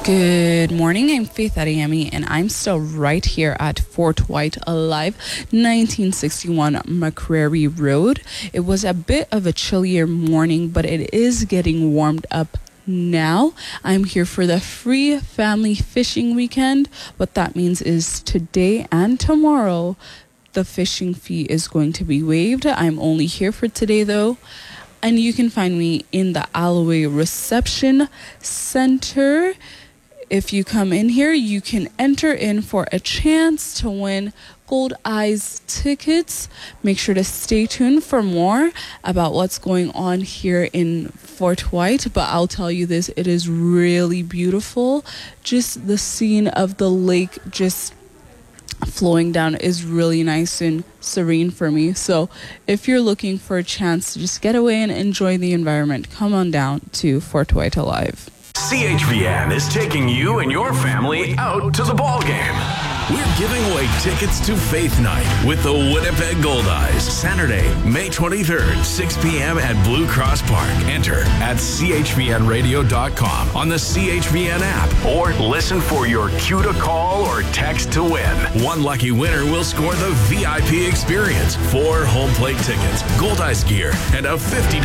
Good morning, I'm Faith Adeyemi, and I'm still right here at Fort White Alive, 1961 McCreary Road. It was a bit of a chillier morning, but it is getting warmed up now. I'm here for the free family fishing weekend. What that means is today and tomorrow, the fishing fee is going to be waived. I'm only here for today, though. And you can find me in the Alloway Reception Center. If you come in here, you can enter in for a chance to win Gold Eyes tickets. Make sure to stay tuned for more about what's going on here in Fort White. But I'll tell you this, it is really beautiful. Just the scene of the lake just flowing down is really nice and serene for me. So if you're looking for a chance to just get away and enjoy the environment, come on down to Fort White Alive. CHVN is taking you and your family out to the ball game. We're giving away tickets to Faith Night with the Winnipeg Goldeyes. Saturday, May 23rd, 6 p.m. at Blue Cross Park. Enter at chvnradio.com on the CHVN app or listen for your cue to call or text to win. One lucky winner will score the VIP experience, 4 home plate tickets, Goldeyes gear, and a $50